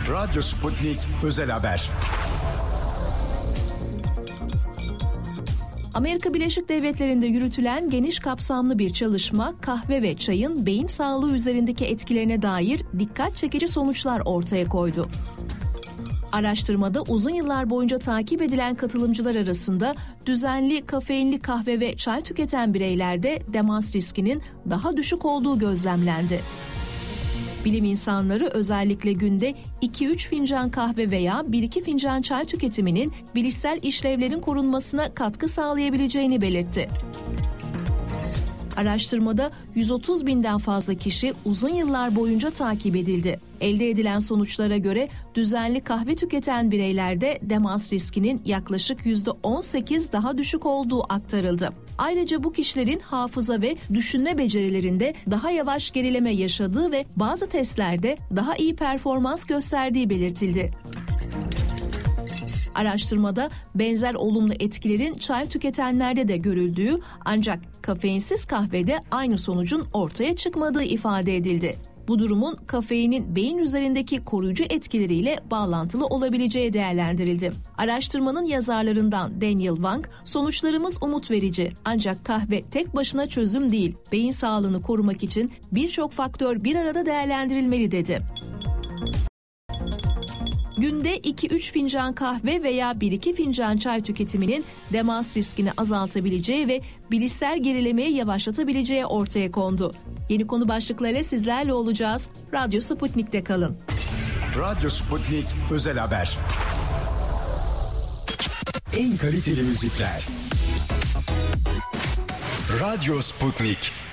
Radyo Sputnik Özel Haber. Amerika Birleşik Devletleri'nde yürütülen geniş kapsamlı bir çalışma, kahve ve çayın beyin sağlığı üzerindeki etkilerine dair dikkat çekici sonuçlar ortaya koydu. Araştırmada uzun yıllar boyunca takip edilen katılımcılar arasında düzenli kafeinli kahve ve çay tüketen bireylerde demans riskinin daha düşük olduğu gözlemlendi. Bilim insanları özellikle günde 2-3 fincan kahve veya 1-2 fincan çay tüketiminin bilişsel işlevlerin korunmasına katkı sağlayabileceğini belirtti. Araştırmada 130 binden fazla kişi uzun yıllar boyunca takip edildi. Elde edilen sonuçlara göre düzenli kahve tüketen bireylerde demans riskinin yaklaşık %18 daha düşük olduğu aktarıldı. Ayrıca bu kişilerin hafıza ve düşünme becerilerinde daha yavaş gerileme yaşadığı ve bazı testlerde daha iyi performans gösterdiği belirtildi. Araştırmada benzer olumlu etkilerin çay tüketenlerde de görüldüğü ancak kafeinsiz kahvede aynı sonucun ortaya çıkmadığı ifade edildi. Bu durumun kafeinin beyin üzerindeki koruyucu etkileriyle bağlantılı olabileceği değerlendirildi. Araştırmanın yazarlarından Daniel Wang, sonuçlarımız umut verici ancak kahve tek başına çözüm değil, beyin sağlığını korumak için birçok faktör bir arada değerlendirilmeli dedi. Günde 2-3 fincan kahve veya 1-2 fincan çay tüketiminin demans riskini azaltabileceği ve bilişsel gerilemeyi yavaşlatabileceği ortaya kondu. Yeni konu başlıklarıyla sizlerle olacağız. Radyo Sputnik'te kalın. Radyo Sputnik Özel Haber. En kaliteli müzikler. Radyo Sputnik.